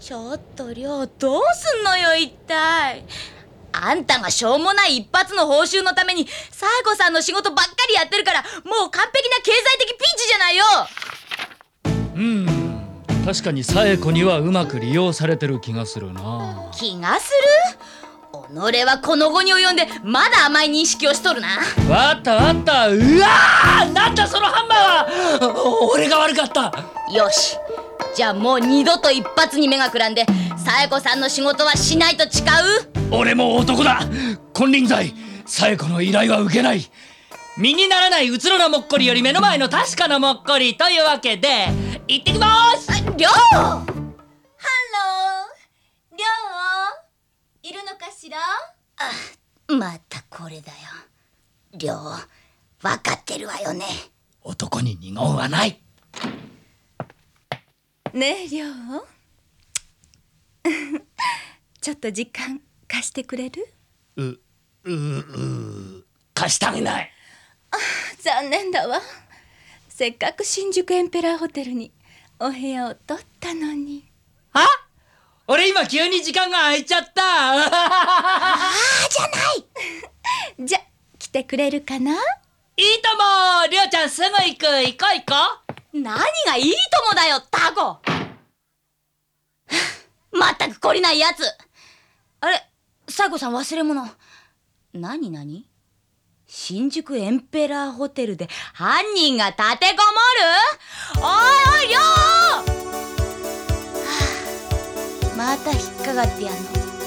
ちょっとりょう、どうすんのよ一体。あんたがしょうもない一発の報酬のために冴子さんの仕事ばっかりやってるから、もう完璧な経済的ピンチじゃないよ。 確かに冴子にはうまく利用されてる気がするな。 気がする？己はこの後に及んでまだ甘い認識をしとるな。 わったわった。うわー、なんだそのハンマーは。俺が悪かった。 よし、じゃあもう二度と一発に目がくらんで冴子さんの仕事はしないと誓う？ 俺も男だ。金輪際冴子の依頼は受けない。身にならないうつろなもっこりより目の前の確かなもっこりというわけで行ってきまーす。 りょう、 ハロー、りょういるのかしら？ またこれだよ。りょう、分かってるわよね。 男に二言はない。 ねえりょうちょっと時間貸してくれる？ 貸してあげない。 残念だわ。せっかく新宿エンペラーホテルにお部屋を取ったのに。 は？俺今急に時間が空いちゃった。 じゃないじゃ、来てくれるかな？ いいとも。りょうちゃんすぐ行く。行こう行こ何がいいともだよタコ。まったく懲りないやつ。あれ、冴子さん忘れ物。何？新宿エンペラーホテルで犯人が立てこもる？おいおいりょう、また引っかかってやんの。